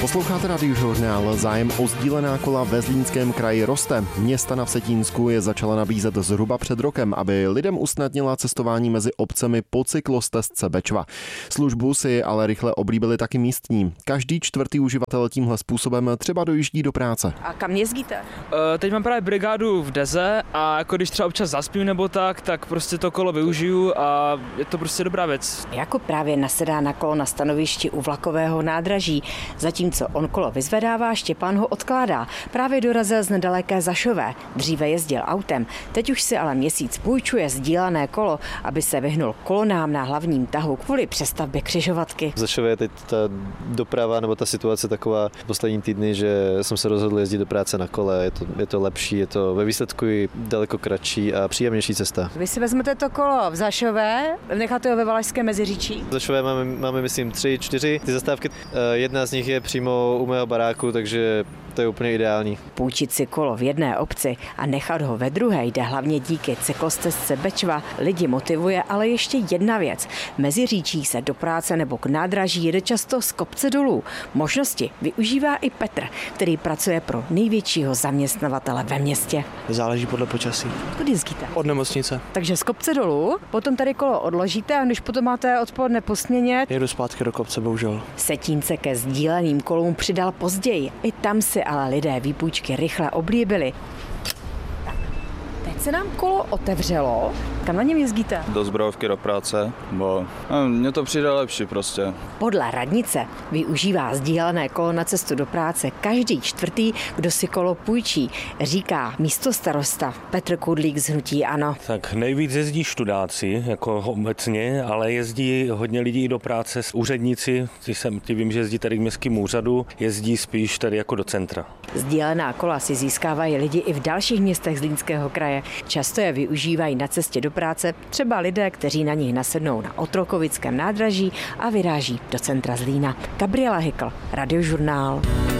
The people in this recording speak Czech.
Posloucháte Radiožurnál. Zájem o sdílená kola ve Zlínském kraji roste. Města na Vsetínsku je začala nabízet zhruba před rokem, aby lidem usnadnila cestování mezi obcemi po cyklostezce Bečva. Službu si ale rychle oblíbili taky místní. Každý čtvrtý uživatel tímhle způsobem třeba dojíždí do práce. A kam jezdíte? Teď mám právě brigádu v Deze a jako když třeba občas zaspím nebo tak prostě to kolo využiju a je to prostě dobrá věc. Jako právě nasedá na kolo na stanovišti u vlakového nádraží. Zatímco on kolo vyzvedává, Štěpán ho odkládá. Právě dorazil z nedaleké Zašové. Dříve jezdil autem, teď už si ale měsíc půjčuje sdílené kolo, aby se vyhnul kolonám na hlavním tahu kvůli přestavbě křižovatky. V Zašové je teď ta doprava nebo ta situace taková poslední týdny, že jsem se rozhodl jezdit do práce na kole. Je to lepší, je to ve výsledku i daleko kratší a příjemnější cesta. Vy si vezmete to kolo v Zašové, necháte ho ve Valašském Meziříčí? V Zašové máme myslím 3-4 ty zastávky. Jedna z nich je přímo u mého baráku, takže to je úplně ideální. Půjčit si kolo v jedné obci a nechat ho ve druhé jde hlavně díky cyklostezce Bečva. Lidi motivuje ale ještě jedna věc. V Meziříčí se do práce nebo k nádraží jede často z kopce dolů. Možnosti využívá i Petr, který pracuje pro největšího zaměstnavatele ve městě. Záleží podle počasí. Kudy jezdíte? Od nemocnice. Takže z kopce dolů, potom tady kolo odložíte a když potom máte odpoledne po směně, Jedu zpátky do kopce, bohužel. Vsetínce ke sdíleným kolům přidal později. I tam si ale lidé výpůjčky rychle oblíbili. Teď se nám kolo otevřelo. Kam na něm jezdíte? Do Zbrojovky do práce, bo mně to přijde lepší prostě. Podle radnice využívá sdílené kolo na cestu do práce každý čtvrtý, kdo si kolo půjčí, říká místostarosta Petr Kudlík z hnutí ANO. Tak nejvíc jezdí študáci, jako obecně, ale jezdí hodně lidí i do práce, úředníci, ty vím, že jezdí tady k městským úřadu, jezdí spíš tady jako do centra. Sdílená kola si získávají lidi i v dalších městech Zlínského kraje. Často je využívají na cestě do práce třeba lidé, kteří na nich nasednou na Otrokovickém nádraží a vyráží do centra Zlína. Gabriela Hykl, Radiožurnál.